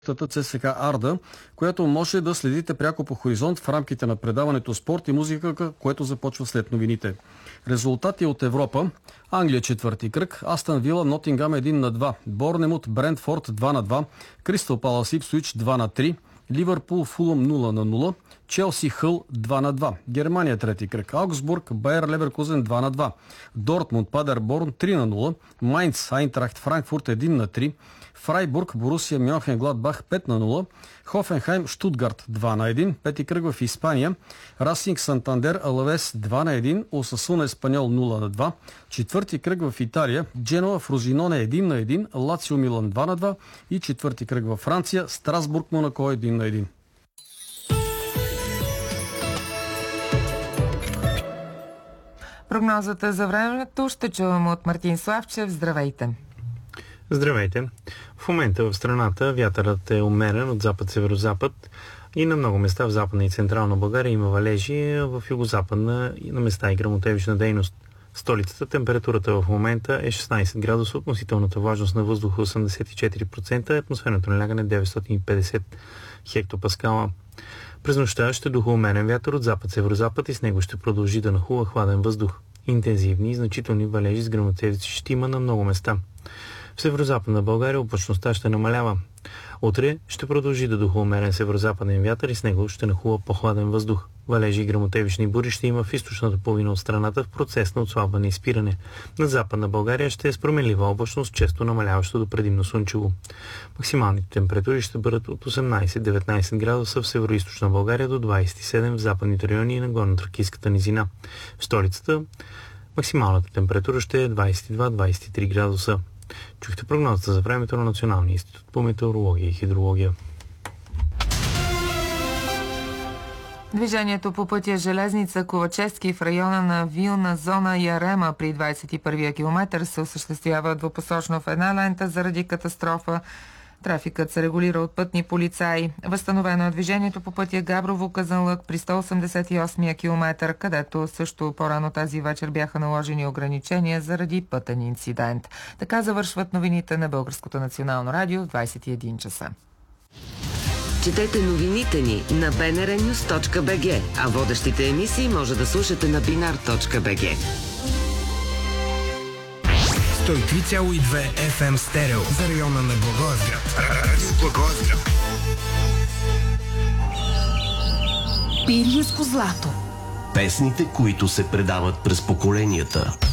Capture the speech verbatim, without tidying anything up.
ЦСКА Арда, която може да следите пряко по Хоризонт в рамките на предаването Спорт и музика, което започва след новините. Резултати от Европа. Англия четвърти кръг, Астън Вила, Нотингам едно на два, Борнемут, Брентфорд два на два, Кристал Палас Ипсуич два на три, Ливърпул Фулъм нула на нула, Челси Хъл два на два. Германия трети кръг, Аугсбург Байер Леверкузен два на два, Дортмунд Падерборн три на нула, Майнц Айнтрахт Франкфурт едно на три, Фрайбург Борусия Мьонхенгладбах пет на нула, Хофенхайм Штутгарт два на едно, пети кръг в Испания, Расинг Сантандер Алавес два на едно, Осасуна Еспаньол нула на два, четвърти кръг в Италия, Дженуа Фрозиноне едно на едно, Лацио Милан два на два и четвърти кръг във Франция, Страсбург Монако едно на едно. Прогнозата за времето ще чуваме от Мартин Славчев. Здравейте! Здравейте! В момента в страната вятърът е умерен от запад-северозапад и на много места в Западна и Централна България има валежи, в Югозападна и на места и гръмотевична дейност. В столицата температурата в момента е шестнайсет градуса, относителната влажност на въздуха осемдесет и четири процента, атмосферното налягане деветстотин и петдесет хектопаскала. През нощта ще духа умерен вятър от запад-северозапад и с него ще продължи да нахува хладен въздух. Интензивни и значителни валежи с гръмотевици ще има на много места. В северозападна България облачността ще намалява. Утре ще продължи да духа умерен северозападен вятър и с него ще нахува по-хладен въздух. Валежи и гръмотевични бури ще има в източната половина от страната в процес на отслабване и спиране. На западна България ще е с променлива облачност, често намаляващо до предимно слънчево. Максималните температури ще бъдат от осемнайсет до деветнайсет градуса в североизточна България до двайсет и седем в западните райони и на горно-тракийската низина. В столицата максималната температура ще е двайсет и два до двайсет и три градуса. Чухте прогнозата за времето на Националния институт по метеорология и хидрология. Движението по пътя Железница Ковачевски в района на Вилна зона Ярема при двайсет и първия километър се осъществява двупосочно в една лента заради катастрофа. Трафикът се регулира от пътни полицаи. Възстановено е движението по пътя Габрово-Казанлък при сто осемдесет и осмия километър, където също по-рано тази вечер бяха наложени ограничения заради пътен инцидент. Така завършват новините на Българското национално радио в двайсет и един часа. Четете новините ни на би ен ар нюз точка би джи, а водещите емисии може да слушате на бинар точка би джи. сто и три цяло и две еф ем стерео за района на Благоевград. Радио Благоевград. Пиринско злато. Песните, които се предават през поколенията.